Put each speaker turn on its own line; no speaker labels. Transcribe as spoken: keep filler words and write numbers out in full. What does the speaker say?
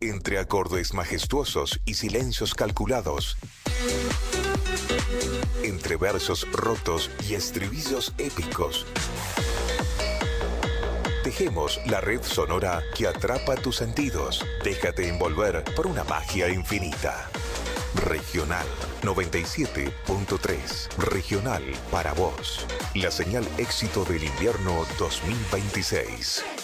Entre acordes majestuosos y silencios calculados. Entre versos rotos y estribillos épicos. Tejemos la red sonora que atrapa tus sentidos. Déjate envolver por una magia infinita. Regional noventa y siete punto tres. Regional para vos. La señal éxito del invierno dos mil veintiséis.